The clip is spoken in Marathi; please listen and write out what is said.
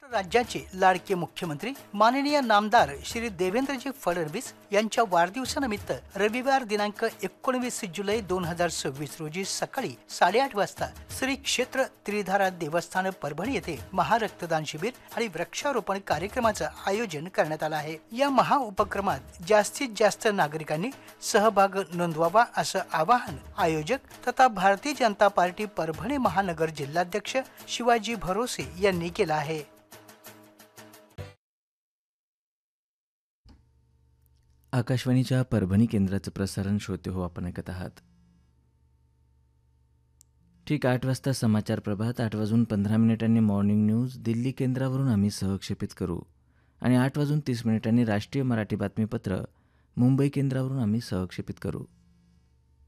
राज्याचे लाडके मुख्यमंत्री माननीय नामदार श्री देवेंद्रजी फडणवीस यांच्या वाढदिवसानिमित्त रविवार दिनांक 19 जुलै 2026 रोजी सकाळी 8:30 वाजता श्री क्षेत्र त्रिधारा देवस्थान परभणी येथे महारक्तदान शिबिर आणि वृक्षारोपण कार्यक्रमाचे आयोजन करण्यात आले आहे। या महाउपक्रमात जास्तीत जास्त नागरिकांनी सहभाग नोंदवावा असे आवाहन आयोजक तथा भारतीय जनता पार्टी परभणी महानगर जिल्हाध्यक्ष शिवाजी भरोसे यांनी केले आहे। आकाशवाणीच्या परभणी केंद्राचं प्रसारण श्रोते हो आपण ऐकत आहात। ठीक 8 वाजता समाचार प्रभात, 8:15 मॉर्निंग न्यूज दिल्ली केंद्रावरून आम्ही सहक्षेपित करू आणि 8:30 राष्ट्रीय मराठी बातमीपत्र मुंबई केंद्रावरून आम्ही सहक्षेपित करू।